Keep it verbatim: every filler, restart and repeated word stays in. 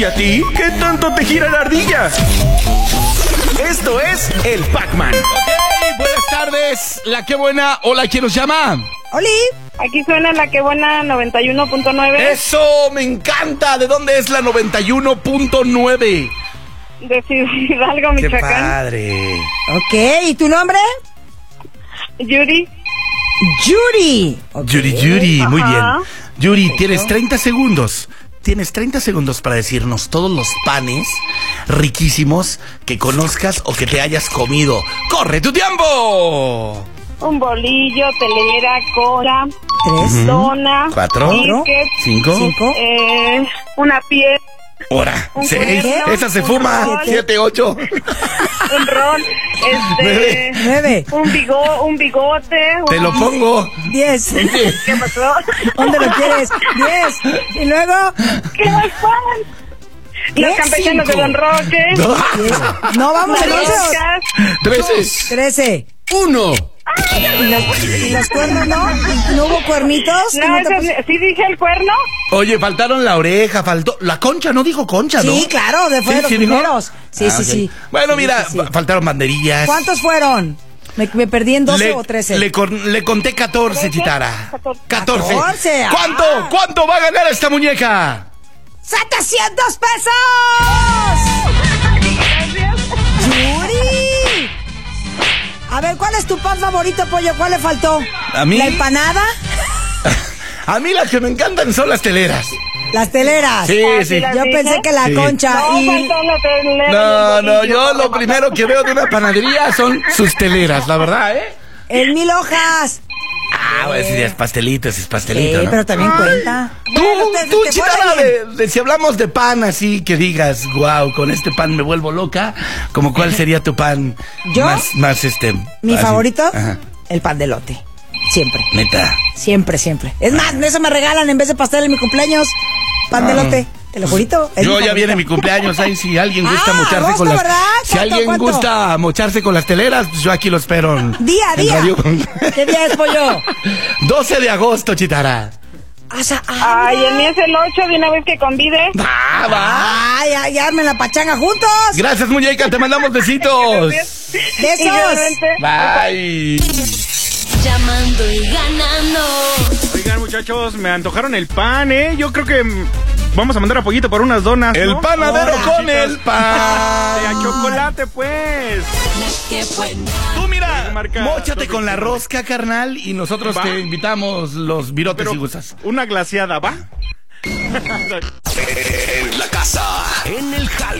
¿Y a ti? ¿Qué tanto te gira la ardilla? Esto es el Pac-Man. Ok, buenas tardes. La que buena. Hola, ¿quién nos llama? ¡Oli! Aquí suena la que buena noventa y uno punto nueve. ¡Eso! ¡Me encanta! ¿De dónde es la noventa y uno punto nueve? De Ciudad Hidalgo, ¡Qué Michoacán. padre! Ok, ¿y tu nombre? Yuri. Yuri. Okay. Yuri, Yuri, muy bien. Ajá. Yuri, tienes treinta segundos. Tienes treinta segundos para decirnos todos los panes riquísimos que conozcas o que te hayas comido. ¡Corre tu tiempo! Un bolillo, telera, cola, Tres. dona, Cuatro. biscuit, Cinco. Cinco. eh, una piel, Hora. Un Seis. cuerno, Esa se un fuma. rol. Siete, ocho. un ron, Nueve. este, Nueve. un bigo, un bigote. Te un- lo pongo. Diez. ¿Qué pasó? ¿Dónde lo quieres? Diez. Y luego. ¿Qué más pan? Los ¿Qué? campechanos Cinco. de Don Roque. Dos. Diez. No, vamos Las en once. roscas. Trece. Trece. Uno. ¿Y los, y los cuernos no? ¿No hubo cuernitos? No, ¿No te ese- pus- ¿sí dije el cuerno? Oye, faltaron la oreja, faltó... La concha, no dijo concha, ¿no? Sí, claro, de fue de los dijo? primeros. Sí, Ah, sí, ok. sí. Bueno, Sí, mira, sí, sí. fa- faltaron banderillas. ¿Cuántos fueron? Me, me perdí en doce le, o trece. Le, con- le conté catorce, ¿Trece? Chitara. Catorce. catorce. Catorce, ah. ¿Cuánto? ¿Cuánto va a ganar esta muñeca? ¡setecientos pesos! ¡Yuri! A ver, ¿cuál es tu pan favorito, pollo? ¿Cuál le faltó? A mí- ¿La empanada? A mí las que me encantan son las teleras. Las teleras. Sí, Ah, sí. sí, las Yo dije. pensé que la Sí. concha No, y... faltó la telera. No, y no, el yo bolillo. lo primero que veo de una panadería son sus teleras, la verdad, ¿eh? El mil hojas. Ah, bueno, si es pastelito, ese es Sí, pastelito, ¿no? pero también cuenta. Tú, Bueno, te- tú, te fue Chitara, bien. de, de si hablamos de pan así, que digas, wow, con este pan me vuelvo loca, como cuál sería tu pan ¿Yo? más, más este... ¿Mi así? favorito? Ajá, El pan de lote. Siempre. neta. Siempre, siempre. Es más, eso me regalan en vez de pastel en mi cumpleaños. Pan de Ah. lote. Te lo jurito. es Yo mi ya favorito. viene mi cumpleaños, ahí si alguien gusta Ah, mocharse agosto, con las... ¿verdad? Si ¿Cuánto, alguien cuánto? gusta mocharse con las teleras, pues yo aquí lo espero. en- Día a en día. Radio- ¿Qué día es, pollo? doce de agosto, Chitara. O sea, ah, Ay, el mío es el ocho de una vez que convide. Va, va. Ay, ay, armen la pachanga juntos. Gracias, muñeca, te mandamos besitos. Besos. Igualmente. Bye. Llamando y ganando. Oigan, muchachos, me antojaron el pan, ¿eh? Yo creo que mm, vamos a mandar a Pollito por unas donas, El ¿no? panadero Hola, con el pan. De a chocolate, pues. La que buena. Tú mira, Marca móchate dos con la veintinueve. rosca, carnal, y nosotros Va. te invitamos los virotes Pero si gustas. una glaseada, ¿va? En la casa, en el jale.